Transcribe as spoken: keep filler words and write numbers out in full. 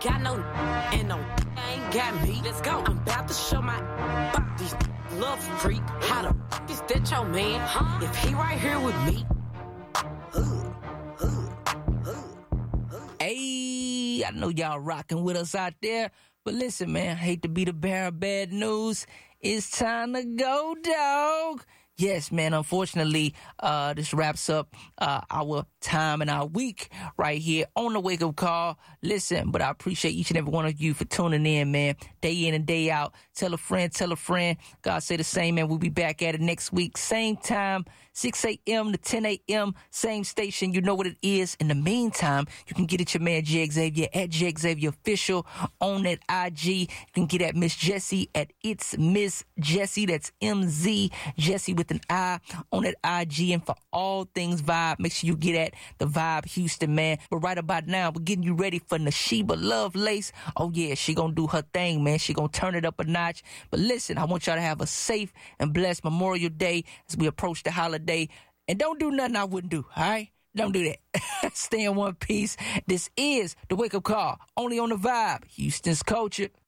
got no and no ain't got me. Let's go. I'm about to show my these love freak. How the fuck is that your man? Huh? If he right here with me. Hey, I know y'all rocking with us out there, but listen, man, I hate to be the bearer of bad news. It's time to go, dog. Yes, man, unfortunately, uh, this wraps up uh, our time and our week right here on the Wake Up Call. Listen, but I appreciate each and every one of you for tuning in, man, day in and day out. Tell a friend, tell a friend. God say the same, man. We'll be back at it next week. Same time, six a.m. to ten a.m., same station. You know what it is. In the meantime, you can get at your man, J. Xavier, at J. Xavier Official on that I G. You can get at Miss Jessie at It's Miss Jessie. That's M Z, Jessie with an I on that I G. And for all things Vibe, make sure you get at the Vibe Houston, man. But right about now, we're getting you ready for Nashiba Lovelace. Oh yeah, she gonna do her thing, man. She gonna turn it up a notch. But listen, I want y'all to have a safe and blessed Memorial Day as we approach the holiday. And don't do nothing I wouldn't do, all right? Don't do that. Stay in one piece. This is the Wake Up Call, only on the Vibe, Houston's culture.